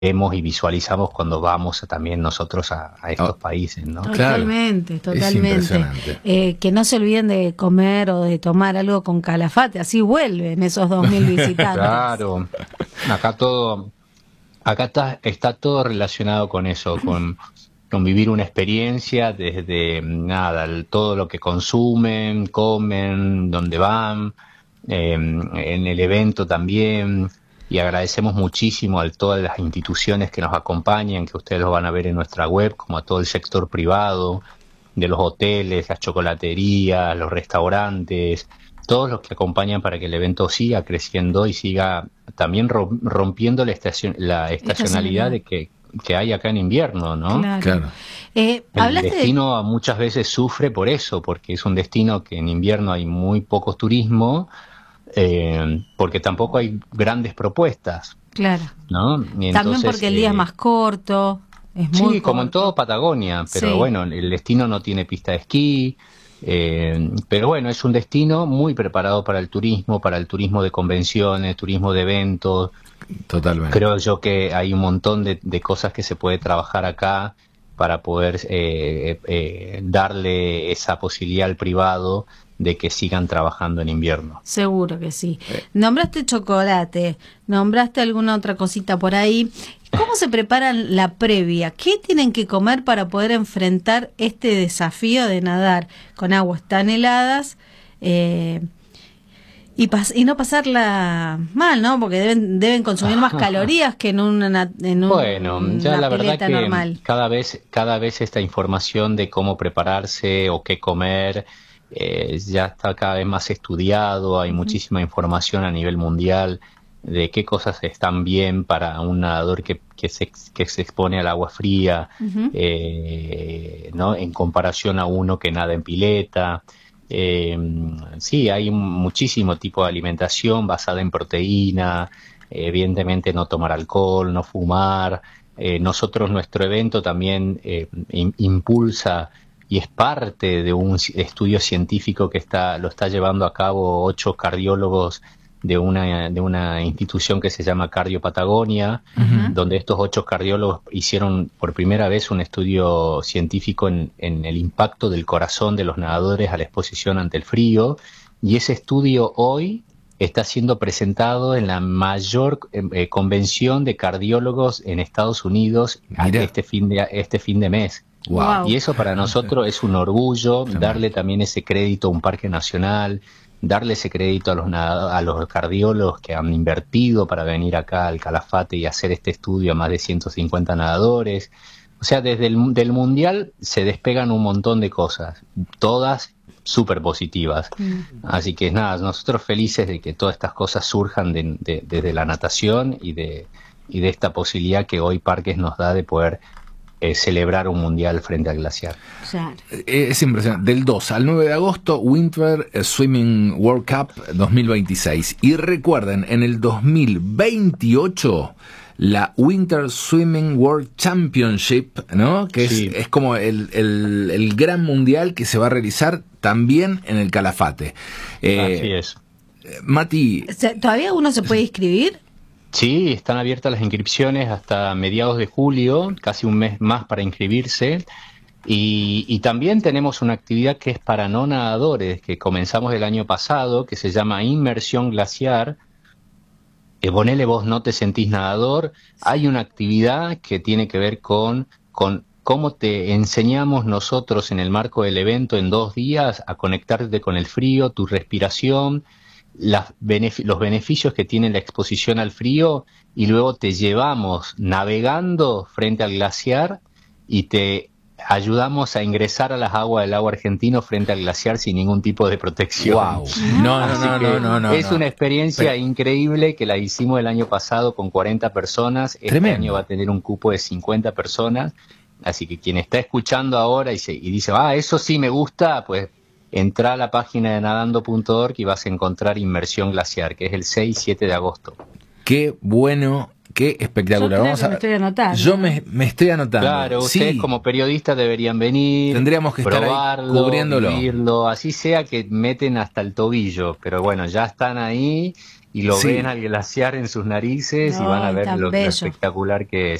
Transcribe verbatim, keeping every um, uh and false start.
vemos y visualizamos cuando vamos a, también nosotros a, a estos oh, países, ¿no? Totalmente, claro, totalmente. Eh, que no se olviden de comer o de tomar algo con Calafate, así vuelven esos dos mil visitantes. Claro, acá todo, acá está, está todo relacionado con eso, con, con vivir una experiencia desde nada, el, todo lo que consumen, comen, dónde van, eh, en el evento también. Y agradecemos muchísimo a todas las instituciones que nos acompañan, que ustedes lo van a ver en nuestra web, como a todo el sector privado, de los hoteles, las chocolaterías, los restaurantes, todos los que acompañan para que el evento siga creciendo y siga también rompiendo la, estacion la estacionalidad de que, que hay acá en invierno, ¿no? Claro. Claro. Eh, el destino de... muchas veces sufre por eso, porque es un destino que en invierno hay muy poco turismo, Eh, porque tampoco hay grandes propuestas. Claro. ¿No? Y entonces, también porque el día eh, es más corto. Es muy sí, corto. Como en todo Patagonia, pero sí. Bueno, el destino no tiene pista de esquí, eh, pero bueno, es un destino muy preparado para el turismo, para el turismo de convenciones, turismo de eventos. Totalmente. Creo yo que hay un montón de, de cosas que se puede trabajar acá para poder eh, eh, darle esa posibilidad al privado de que sigan trabajando en invierno. Seguro que sí. Nombraste chocolate, nombraste alguna otra cosita por ahí. ¿Cómo se preparan la previa? ¿Qué tienen que comer para poder enfrentar este desafío de nadar con aguas tan heladas eh, y, pas y no pasarla mal, ¿no? Porque deben deben consumir más calorías que en una en un, bueno, ya una la verdad que normal. cada vez cada vez esta información de cómo prepararse o qué comer Eh, ya está cada vez más estudiado, hay uh-huh. muchísima información a nivel mundial de qué cosas están bien para un nadador que, que, se, que se expone al agua fría, uh-huh. eh, ¿no? En comparación a uno que nada en pileta. Eh, sí, hay muchísimo tipo de alimentación basada en proteína, eh, evidentemente no tomar alcohol, no fumar. Eh, nosotros, nuestro evento también eh, in, impulsa y es parte de un estudio científico que está lo está llevando a cabo ocho cardiólogos de una de una institución que se llama Cardio Patagonia, uh-huh. donde estos ocho cardiólogos hicieron por primera vez un estudio científico en, en el impacto del corazón de los nadadores a la exposición ante el frío, y ese estudio hoy está siendo presentado en la mayor eh, convención de cardiólogos en Estados Unidos este fin de este fin de mes. Wow. Y eso para nosotros es un orgullo, darle también ese crédito a un parque nacional, darle ese crédito a los a los cardiólogos que han invertido para venir acá al Calafate y hacer este estudio a más de ciento cincuenta nadadores. O sea, desde el del mundial se despegan un montón de cosas, todas súper positivas. Mm. Así que nada, nosotros felices de que todas estas cosas surjan de, de, desde la natación y de, y de esta posibilidad que hoy Parques nos da de poder Eh, celebrar un mundial frente al glaciar. Claro. Es impresionante. Del dos al nueve de agosto, Winter Swimming World Cup dos mil veintiséis. Y recuerden, en el dos mil veintiocho, la Winter Swimming World Championship, ¿no? Que es, sí. es como el, el, el gran mundial que se va a realizar también en el Calafate. Eh, Así es. Mati. ¿Todavía uno se puede inscribir? Sí, están abiertas las inscripciones hasta mediados de julio, casi un mes más para inscribirse. Y, y también tenemos una actividad que es para no nadadores, que comenzamos el año pasado, que se llama Inmersión Glaciar. Eh, ponele vos no te sentís nadador. Hay una actividad que tiene que ver con, con cómo te enseñamos nosotros en el marco del evento en dos días a conectarte con el frío, tu respiración, Las benefic- los beneficios que tiene la exposición al frío, y luego te llevamos navegando frente al glaciar y te ayudamos a ingresar a las aguas del lago argentino frente al glaciar sin ningún tipo de protección. Wow. No, no, no, no, no, no. Es no. una experiencia Pero... increíble que la hicimos el año pasado con cuarenta personas. Este Tremendo. año va a tener un cupo de cincuenta personas. Así que quien está escuchando ahora y, se, y dice, ah, eso sí me gusta, pues entra a la página de nadando punto org y vas a encontrar Inmersión Glaciar, que es el seis y siete de agosto. Qué bueno, qué espectacular. Yo Vamos a... me estoy anotando. Yo me, me estoy anotando. Claro, sí. ustedes como periodistas deberían venir, tendríamos que probarlo, estar ahí cubriéndolo. Vivirlo, así sea que meten hasta el tobillo, pero bueno, ya están ahí y lo Sí. ven al glaciar en sus narices y van a Ay, ver tan lo, lo bello. espectacular que es.